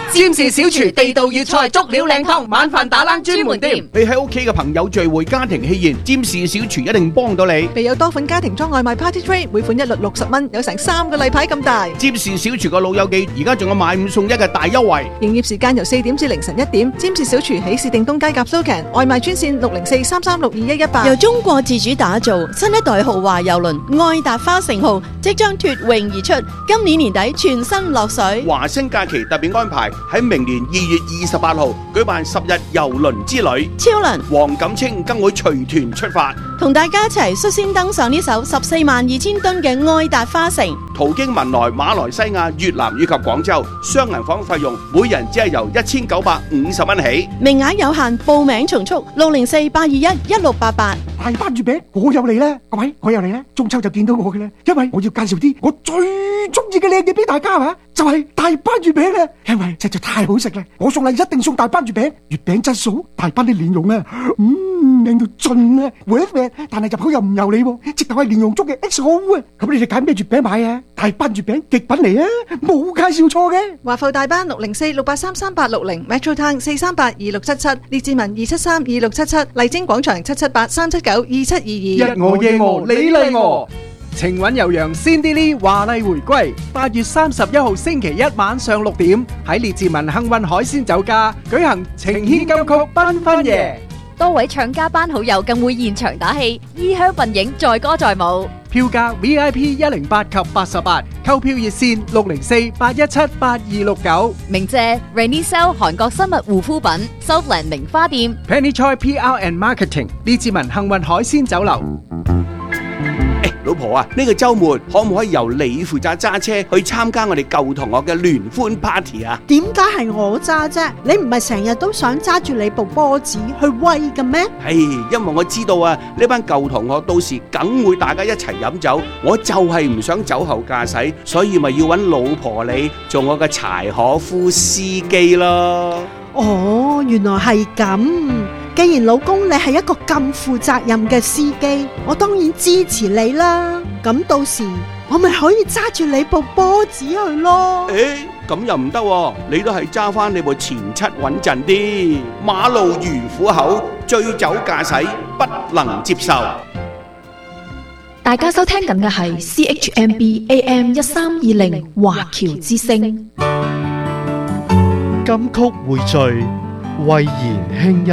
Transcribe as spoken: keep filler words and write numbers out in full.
占士小廚地道粵菜足料靚湯，晚飯打冷專門店。 你喺屋企嘅朋友聚會、家庭喜宴，占士小廚一定幫到你。 備有多款家庭裝外賣 Party Tray， 每款一律六十蚊，有成三個例牌咁大。 占士小廚個老友記而家仲有買五送一嘅大優惠。 營業時間由四點至凌晨一點。占士小廚喜事定東街夾蘇強，外賣專線六零四三三六二一一八。 由中國自主打造新一代豪華郵輪愛達花城號即將脫穎而出，今年年底全新落水。 華星假期特別安排喺明年二月二十八號舉辦十日郵輪之旅， 超能黃錦清更會隨團出發， 同大家一齊率先登上呢艘十四萬二千噸嘅愛達花城， 途經文萊、馬來西亞、越南以及廣州，雙人房費用每人只係由一千九百五十蚊起， 名額有限，報名從速六零四八二一一六八八。 大班月餅我又嚟啦，各位我又嚟啦，中秋就見到我嘅啦，因為我要介紹啲我最中意嘅靚嘢俾大家啊，就係大班月餅啦，因為實在太好食啦，我送禮一定送大班月餅，月餅質素大班啲蓮蓉啊，嗯靚到盡啊，每一塊但係入口又唔油膩，直頭係蓮蓉粥嘅 X 號啊，咁你哋揀咩月餅買啊？大班月餅極品嚟啊，冇介紹錯嘅。 華埠大班六零四六八三三八六零 Metro Town 四三八二六七七，列治文二七三二六七七，麗晶廣場七七八三七九二七二二。 一我夜我你麗我，情韻悠揚 Cindy Lee 華麗回歸，八月三十一號星期一晚上六點喺列治文幸運海鮮酒家舉行情牽金曲繽紛夜， 多位唱家班好友更會現場打氣，衣香鬢影載歌載舞。 票價 V I P 一零八及八十八，購票熱線六零四八一七八二六九。 鳴謝 Renisel 韓國生物護膚品 Southland 名花店 Penny Choi P R and Marketing 列治文幸運海鮮酒樓。 老婆啊，呢個週末可唔可以由你負責揸車去參加我哋舊同學嘅聯歡 party 啊？ 點解係我揸啫？你唔係成日都想揸住你部波子去威嘅咩？ 係，因為我知道啊，呢班舊同學到時梗會大家一齊飲酒，我就係唔想酒後駕駛，所以咪要揾老婆你做我嘅柴可夫司機咯。 哦，原來係咁。既然老公你係一個咁負責任嘅司機，我當然支持你啦。咁到時我咪可以揸住你部波子去咯。 誒，咁又唔得喎，你都係揸翻你部前七穩陣啲。馬路如虎口，醉酒駕駛不能接受。 大家收聽緊嘅係 C H M B A M 一三二零華僑之聲。 金曲匯聚，慧言輕音。